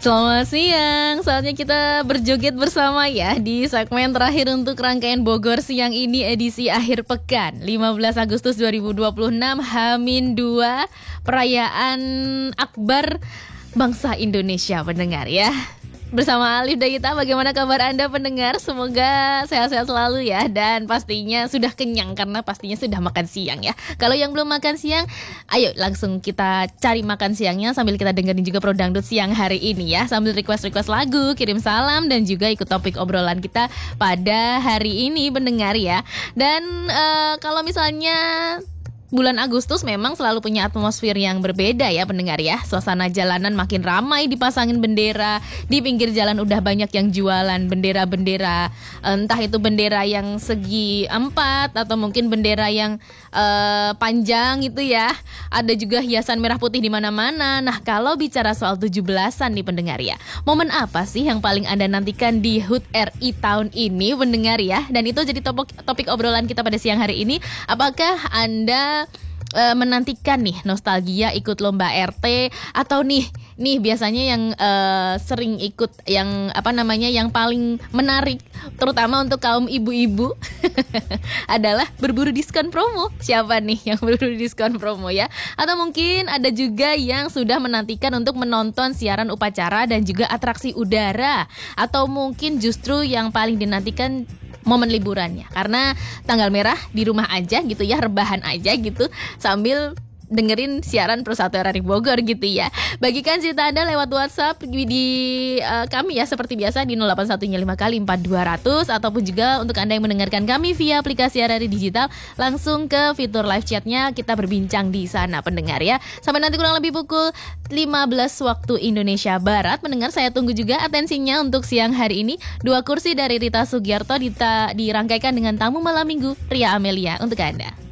Selamat siang, saatnya kita berjoget bersama ya di segmen terakhir untuk rangkaian Bogor Siang ini edisi akhir pekan 15 Agustus 2026 H-2 perayaan Akbar Bangsa Indonesia pendengar ya. Bersama Alif Dayita, bagaimana kabar Anda pendengar? Semoga sehat-sehat selalu ya. Dan pastinya sudah kenyang karena pastinya sudah makan siang ya. Kalau yang belum makan siang, ayo langsung kita cari makan siangnya sambil kita dengerin juga Pro Dangdut siang hari ini ya. Sambil request-request lagu, kirim salam dan juga ikut topik obrolan kita pada hari ini pendengar ya. Dan kalau misalnya bulan Agustus memang selalu punya atmosfer yang berbeda ya pendengar ya. Suasana jalanan makin ramai dipasangin bendera. Di pinggir jalan udah banyak yang jualan bendera-bendera. Entah itu bendera yang segi 4 atau mungkin bendera yang panjang gitu ya. Ada juga hiasan merah putih di mana-mana. Nah, kalau bicara soal 17-an nih pendengar ya. Momen apa sih yang paling Anda nantikan di HUT RI tahun ini pendengar ya? Dan itu jadi topik obrolan kita pada siang hari ini. Apakah Anda menantikan nih nostalgia ikut lomba RT atau nih biasanya yang sering ikut yang yang paling menarik terutama untuk kaum ibu-ibu adalah berburu diskon promo. Siapa nih yang berburu diskon promo ya? Atau mungkin ada juga yang sudah menantikan untuk menonton siaran upacara dan juga atraksi udara, atau mungkin justru yang paling dinantikan momen liburannya karena tanggal merah di rumah aja gitu ya, rebahan aja gitu sambil dengerin siaran Persatu RRI Bogor gitu ya. Bagikan cerita Anda lewat WhatsApp di kami ya seperti biasa di 0815 kali 4200, ataupun juga untuk Anda yang mendengarkan kami via aplikasi RRI Digital langsung ke fitur live chatnya, kita berbincang di sana pendengar ya. Sampai nanti kurang lebih pukul 15 waktu Indonesia Barat. Pendengar, saya tunggu juga atensinya untuk siang hari ini. 2 kursi dari Rita Sugiarto dirangkaikan dengan tamu malam minggu Ria Amelia untuk Anda.